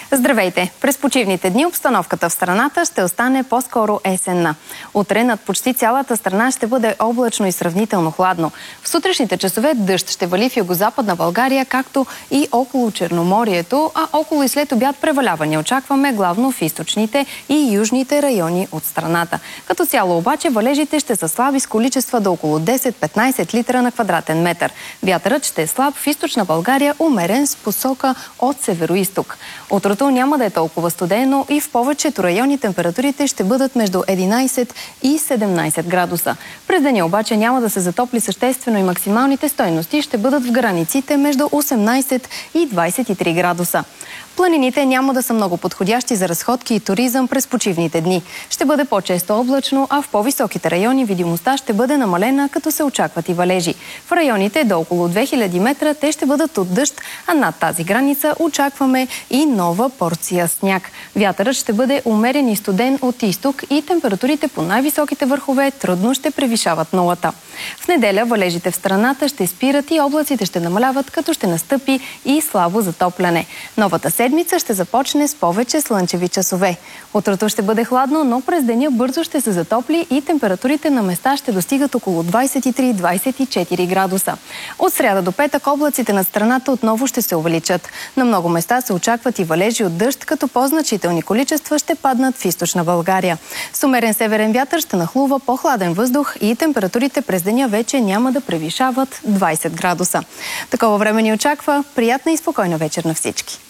Здравейте! През почивните дни обстановката в страната ще остане по-скоро есенна. Утре над почти цялата страна ще бъде облачно и сравнително хладно. В сутрешните часове дъжд ще вали в югозападна България, както и около Черноморието, а около и след обяд превалявания очакваме главно в източните и южните райони от страната. Като цяло обаче валежите ще са слаби с количества до около 10-15 литра на квадратен метър. Вятърът ще е слаб в източна България, умерен с посока от североизток. Утрото няма да е толкова студено и в повечето райони температурите ще бъдат между 11 и 17 градуса. През деня обаче няма да се затопли съществено и максималните стойности ще бъдат в границите между 18 и 23 градуса. Планините няма да са много подходящи за разходки и туризъм през почивните дни. Ще бъде по-често облачно, а в по-високите райони видимостта ще бъде намалена, като се очакват и валежи. В районите до около 2000 метра те ще бъдат от дъжд, а над тази граница очакваме и нова порция сняг. Вятърът ще бъде умерен и студен от изток и температурите по най-високите върхове трудно ще превишават нулата. В неделя валежите в страната ще спират и облаците ще намаляват, като ще настъпи и слабо затопляне. Новата седмица ще започне с повече слънчеви часове. Утрото ще бъде хладно, но през деня бързо ще се затопли и температурите на места ще достигат около 23-24 градуса. От сряда до петък облаците над страната отново ще се увеличат. На много места се очакват и валежи от дъжд, като по-значителни количества ще паднат в източна България. С умерен северен вятър ще нахлува по-хладен въздух и температурите през деня вече няма да превишават 20 градуса. Такова време ни очаква. Приятна и спокойна вечер на всички!